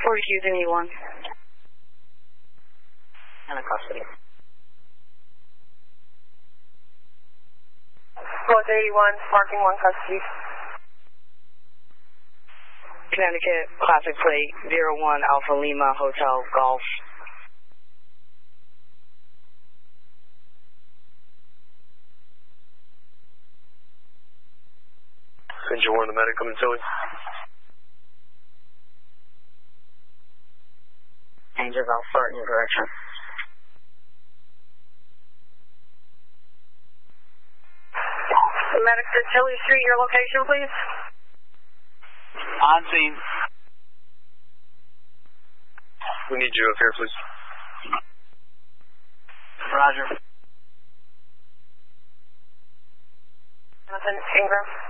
4281. And a custody. 481, parking 1 custody. Connecticut, classic plate 01 Alpha Lima, Hotel Golf. Engine 1, the medic coming to it. Angels, I'll start in your direction. Medic to Tilly Street, your location, please. On scene. We need you up here, please. Roger. Jonathan Ingram.